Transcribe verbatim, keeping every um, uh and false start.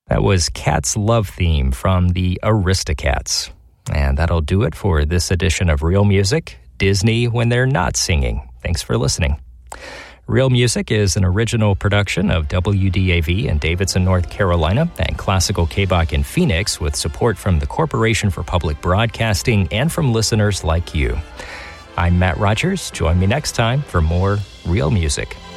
That was Cat's Love Theme from the Aristocats. And that'll do it for this edition of Real Music, Disney when they're not singing. Thanks for listening. Real Music is an original production of W D A V in Davidson, North Carolina, and Classical K B O C in Phoenix, with support from the Corporation for Public Broadcasting and from listeners like you. I'm Matt Rogers. Join me next time for more Real Music.